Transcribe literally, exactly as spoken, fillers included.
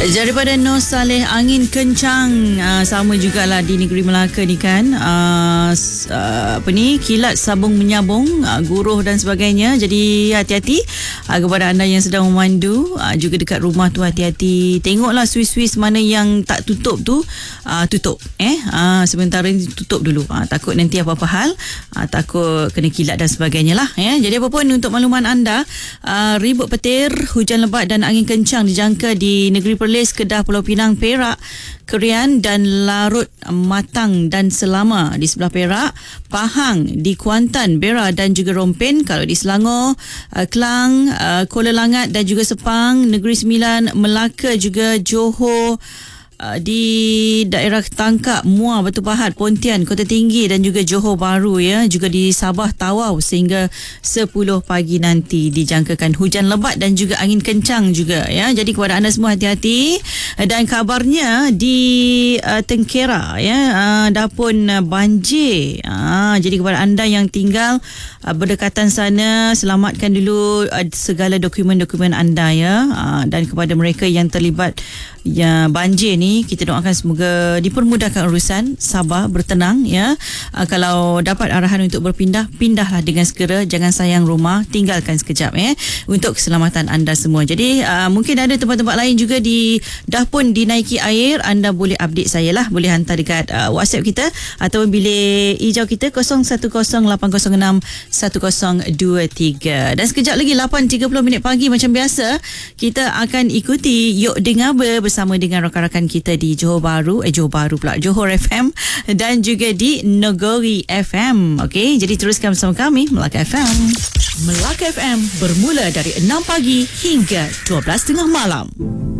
Daripada Nur Saleh, angin kencang uh, sama jugalah di negeri Melaka ni kan. Uh, uh, apa ni, kilat sabung menyabung, uh, guruh dan sebagainya. Jadi hati-hati uh, kepada anda yang sedang memandu, uh, juga dekat rumah tu hati-hati. Tengoklah suis-suis mana yang tak tutup tu, uh, tutup. Eh, uh, sementara ni tutup dulu. Uh, takut nanti apa-apa hal, uh, takut kena kilat dan sebagainya lah. Eh. Jadi apa pun untuk makluman anda, uh, ribut petir, hujan lebat dan angin kencang dijangka di negeri Perlis, Kedah, Pulau Pinang, Perak, Kerian dan Larut Matang dan Selama di sebelah Perak, Pahang, di Kuantan, Beira dan juga Rompen. Kalau di Selangor, uh, Kelang, uh, Kuala Langat dan juga Sepang, Negeri Sembilan, Melaka, juga Johor, Uh, di daerah Tangkap, Muar, Batu Pahat, Pontian, Kota Tinggi dan juga Johor Bahru, ya, juga di Sabah, Tawau sehingga sepuluh pagi nanti dijangkakan hujan lebat dan juga angin kencang juga, ya. Jadi kepada anda semua hati-hati. Dan kabarnya di uh, Tengkera, ya, uh, dah pun uh, banjir. Uh, jadi kepada anda yang tinggal uh, berdekatan sana, selamatkan dulu uh, segala dokumen-dokumen anda, ya. Uh, dan kepada mereka yang terlibat ya banjir ni, kita doakan semoga dipermudahkan urusan, sabar, bertenang, ya. Uh, kalau dapat arahan untuk berpindah, pindahlah dengan segera, jangan sayang rumah, tinggalkan sekejap, ya, untuk keselamatan anda semua. Jadi uh, mungkin ada tempat-tempat lain juga di dah pun dinaiki air, anda boleh update saya lah, boleh hantar dekat uh, WhatsApp kita ataupun bilik hijau kita kosong satu kosong lapan kosong enam satu kosong dua tiga. Dan sekejap lagi lapan tiga puluh minit pagi macam biasa, kita akan ikuti Yok Dengar Ber bersama dengan rakan-rakan kita di Johor Bahru, eh Johor Bahru pula, Johor F M dan juga di Negeri F M. Okey, jadi teruskan bersama kami Melaka F M. Melaka F M bermula dari enam pagi hingga dua belas tengah malam.